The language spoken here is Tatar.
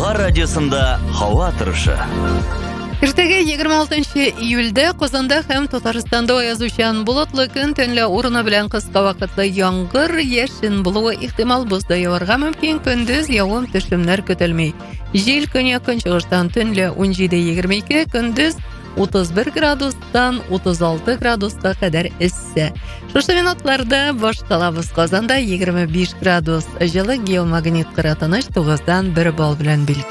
Хабар радиосында һава торышы. Иртәгә 26 июльдә Казанда һәм Татарстанда аязучан болытлы көн, төнле урыны белән кыска вакытлы яңгыр, яшен булуы ихтимал, бозда яварга мөмкин, көндез явым-төшемнәр көтелми. Җил көньяк-көнчыгыштан төнле 17-22, көндез 31 градустан 36 градуска кадәр эссе. Шушы минутларда башталабыз. Казанда 25 градус, җылы геомагнит кыратыныш 9-дан 1 балл белән